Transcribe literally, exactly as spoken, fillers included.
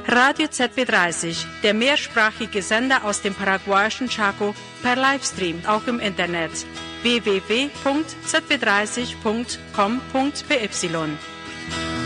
Radio Z B dreißig, der mehrsprachige Sender aus dem paraguayischen Chaco, per Livestream, auch im Internet. w w w punkt z b dreißig punkt com punkt b y